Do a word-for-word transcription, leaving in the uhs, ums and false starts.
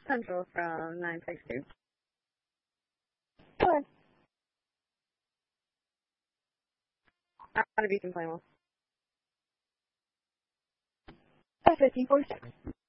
Central from nine six two. Sure. Out of Beacon Plainwell. fifteen forty-six.